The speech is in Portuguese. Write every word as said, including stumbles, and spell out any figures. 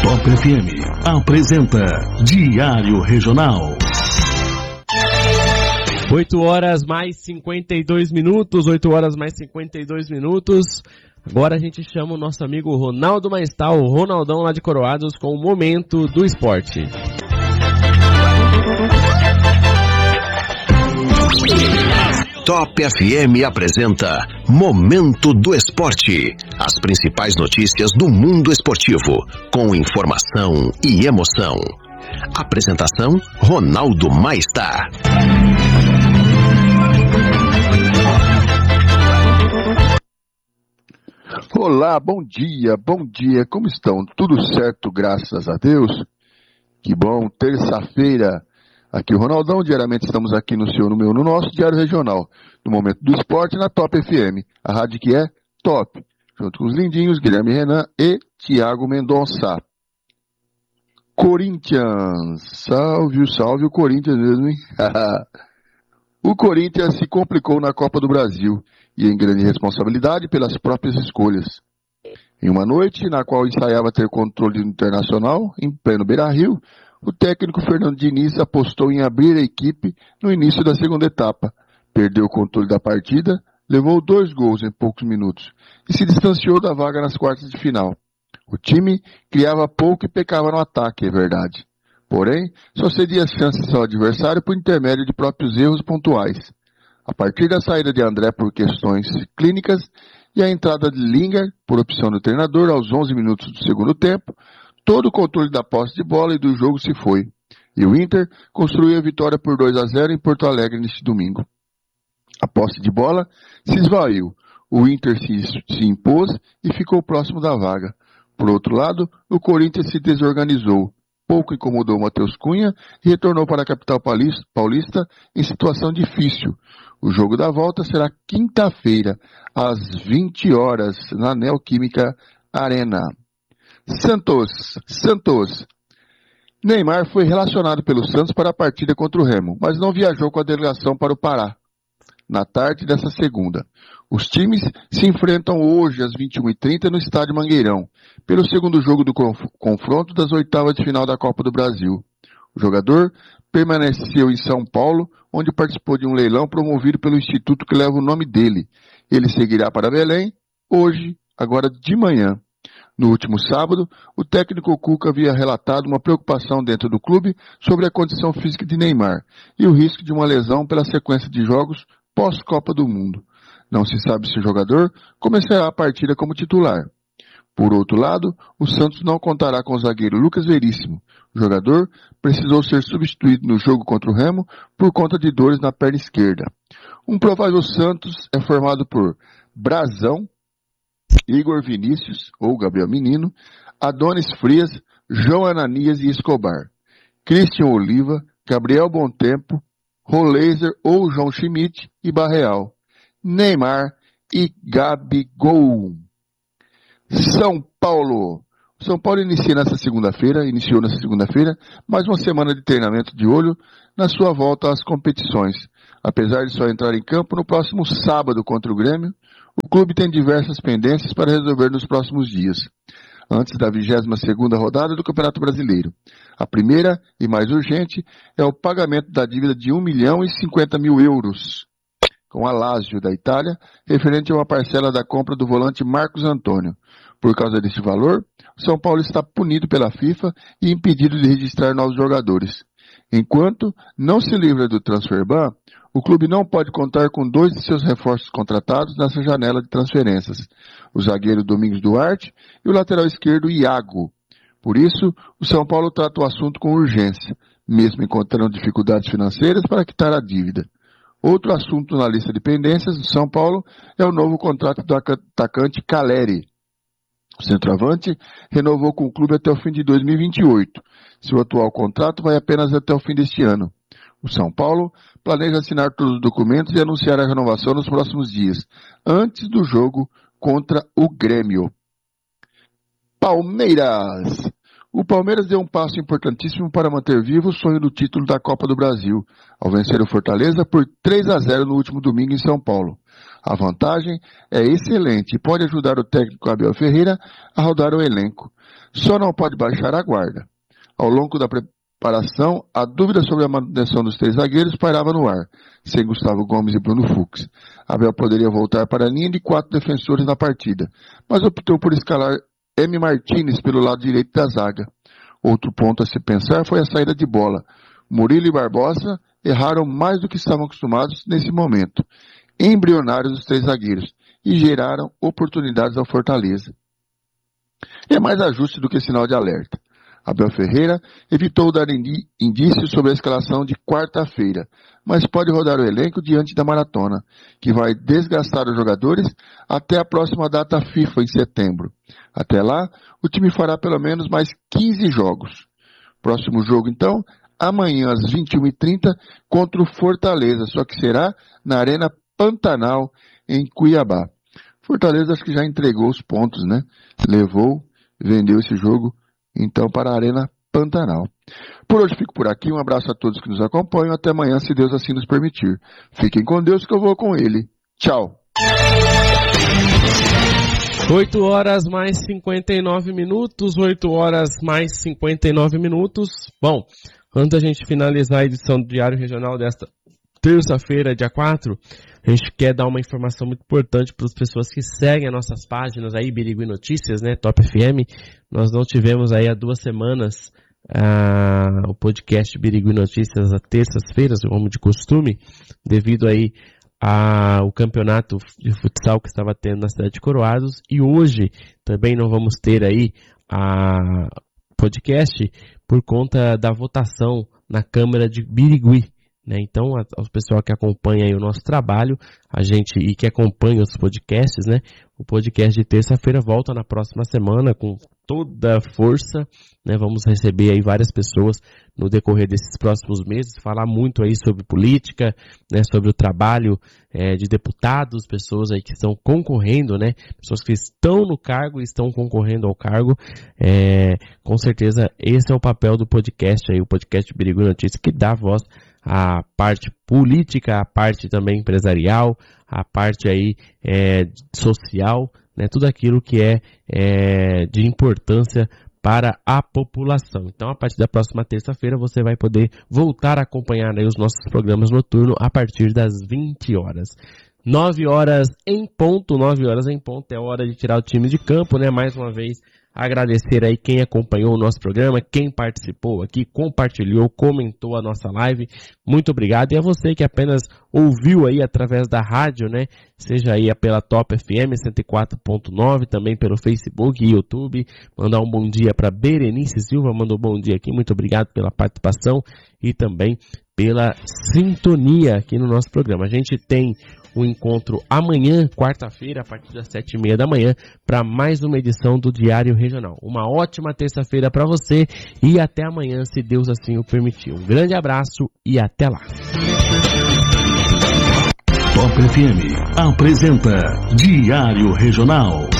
Top F M apresenta Diário Regional. oito horas mais cinquenta e dois minutos, oito horas mais cinquenta e dois minutos. Agora a gente chama o nosso amigo Ronaldo Maistal, o Ronaldão lá de Coroados, com o Momento do Esporte. Top F M apresenta Momento do Esporte. As principais notícias do mundo esportivo, com informação e emoção. Apresentação, Ronaldo Maistal. Olá, bom dia, bom dia, como estão? Tudo certo, graças a Deus? Que bom, terça-feira. Aqui o Ronaldão, diariamente estamos aqui no seu, no meu, no nosso Diário Regional, no Momento do Esporte, na Top F M, a rádio que é top, junto com os lindinhos Guilherme Renan e Tiago Mendonça. Corinthians, salve, salve o Corinthians mesmo, hein? O Corinthians se complicou na Copa do Brasil e em grande responsabilidade pelas próprias escolhas. Em uma noite na qual ensaiava ter controle internacional, em pleno Beira-Rio, o técnico Fernando Diniz apostou em abrir a equipe no início da segunda etapa. Perdeu o controle da partida, levou dois gols em poucos minutos e se distanciou da vaga nas quartas de final. O time criava pouco e pecava no ataque, é verdade. Porém, só cedia chances ao adversário por intermédio de próprios erros pontuais. A partir da saída de André por questões clínicas e a entrada de Lingard por opção do treinador aos onze minutos do segundo tempo, todo o controle da posse de bola e do jogo se foi. E o Inter construiu a vitória por dois a zero em Porto Alegre neste domingo. A posse de bola se esvaiu. O Inter se, se impôs e ficou próximo da vaga. Por outro lado, o Corinthians se desorganizou. Pouco incomodou Matheus Cunha e retornou para a capital paulista em situação difícil. O jogo da volta será quinta-feira, às vinte horas, na Neoquímica Arena. Santos, Santos. Neymar foi relacionado pelo Santos para a partida contra o Remo, mas não viajou com a delegação para o Pará, na tarde dessa segunda. Os times se enfrentam hoje às vinte e uma e trinta no estádio Mangueirão, pelo segundo jogo do conf- confronto das oitavas de final da Copa do Brasil. O jogador permaneceu em São Paulo, onde participou de um leilão promovido pelo instituto que leva o nome dele. Ele seguirá para Belém, hoje, agora de manhã. No último sábado, o técnico Cuca havia relatado uma preocupação dentro do clube sobre a condição física de Neymar e o risco de uma lesão pela sequência de jogos pós-Copa do Mundo. Não se sabe se o jogador começará a partida como titular. Por outro lado, o Santos não contará com o zagueiro Lucas Veríssimo. O jogador precisou ser substituído no jogo contra o Remo por conta de dores na perna esquerda. Um provável Santos é formado por Brazão, Igor Vinícius, ou Gabriel Menino, Adonis Frias, João Ananias e Escobar, Christian Oliva, Gabriel Bontempo, Roleiser ou João Schmidt e Barreal, Neymar e Gabigol. São Paulo. São Paulo inicia nessa segunda-feira, iniciou nessa segunda-feira, mais uma semana de treinamento de olho na sua volta às competições. Apesar de só entrar em campo no próximo sábado contra o Grêmio, o clube tem diversas pendências para resolver nos próximos dias, antes da vigésima segunda rodada do Campeonato Brasileiro. A primeira e mais urgente é o pagamento da dívida de um milhão e cinquenta mil euros com a Lazio da Itália, referente a uma parcela da compra do volante Marcos Antônio. Por causa desse valor, o São Paulo está punido pela FIFA e impedido de registrar novos jogadores. Enquanto não se livra do transfer ban, o clube não pode contar com dois de seus reforços contratados nessa janela de transferências, o zagueiro Domingos Duarte e o lateral esquerdo Iago. Por isso, o São Paulo trata o assunto com urgência, mesmo encontrando dificuldades financeiras para quitar a dívida. Outro assunto na lista de pendências do São Paulo é o novo contrato do atacante Caleri. O centroavante renovou com o clube até o fim de dois mil e vinte e oito. Seu atual contrato vai apenas até o fim deste ano. O São Paulo planeja assinar todos os documentos e anunciar a renovação nos próximos dias, antes do jogo contra o Grêmio. Palmeiras. O Palmeiras deu um passo importantíssimo para manter vivo o sonho do título da Copa do Brasil, ao vencer o Fortaleza por três a zero no último domingo em São Paulo. A vantagem é excelente e pode ajudar o técnico Abel Ferreira a rodar o elenco. Só não pode baixar a guarda. Ao longo da preparação, a dúvida sobre a manutenção dos três zagueiros pairava no ar, sem Gustavo Gomes e Bruno Fux. Abel poderia voltar para a linha de quatro defensores na partida, mas optou por escalar M. Martínez pelo lado direito da zaga. Outro ponto a se pensar foi a saída de bola. Murilo e Barbosa erraram mais do que estavam acostumados nesse momento, embrionários os três zagueiros, e geraram oportunidades ao Fortaleza. É mais ajuste do que sinal de alerta. Abel Ferreira evitou dar indícios sobre a escalação de quarta-feira, mas pode rodar o elenco diante da maratona, que vai desgastar os jogadores até a próxima data FIFA em setembro. Até lá, o time fará pelo menos mais quinze jogos. Próximo jogo, então, amanhã às vinte e uma e trinta contra o Fortaleza, só que será na Arena Pantanal, em Cuiabá. Fortaleza acho que já entregou os pontos, né? Levou, vendeu esse jogo, então, para a Arena Pantanal. Por hoje fico por aqui, um abraço a todos que nos acompanham, até amanhã, se Deus assim nos permitir. Fiquem com Deus que eu vou com Ele. Tchau! oito horas mais cinquenta e nove minutos, oito horas mais cinquenta e nove minutos. Bom, antes da gente finalizar a edição do Diário Regional desta terça-feira, dia quatro, a gente quer dar uma informação muito importante para as pessoas que seguem as nossas páginas aí, Birigui Notícias, né, Top F M. Nós não tivemos aí há duas semanas ah, o podcast Birigui Notícias às terças-feiras, como de costume, devido aí ao campeonato de futsal que estava tendo na cidade de Coroados, e hoje também não vamos ter aí a podcast por conta da votação na Câmara de Birigui, né? Então, ao pessoal que acompanha aí o nosso trabalho, a gente e que acompanha os podcasts, né? O podcast de terça-feira volta na próxima semana com toda a força, né? Vamos receber aí várias pessoas no decorrer desses próximos meses, falar muito aí sobre política, né? Sobre o trabalho é, de deputados, pessoas aí que estão concorrendo, né? Pessoas que estão no cargo e estão concorrendo ao cargo. É, com certeza esse é o papel do podcast aí, o podcast Birigui Notícias, que dá voz à parte política, a parte também empresarial, a parte aí é, social, né, tudo aquilo que é, é de importância para a população. Então, a partir da próxima terça-feira, você vai poder voltar a acompanhar aí os nossos programas noturnos a partir das vinte horas. nove horas em ponto, nove horas em ponto, é hora de tirar o time de campo, né? Mais uma vez, agradecer aí quem acompanhou o nosso programa, quem participou aqui, compartilhou, comentou a nossa live. Muito obrigado. E a você que apenas ouviu aí através da rádio, né? Seja aí pela Top F M cento e quatro ponto nove, também pelo Facebook e YouTube. Mandar um bom dia para Berenice Silva, mandou um bom dia aqui. Muito obrigado pela participação e também pela sintonia aqui no nosso programa. A gente tem um encontro amanhã, quarta-feira, a partir das sete e meia da manhã, para mais uma edição do Diário Regional. Uma ótima terça-feira para você e até amanhã, se Deus assim o permitir. Um grande abraço e até lá. Top F M apresenta Diário Regional.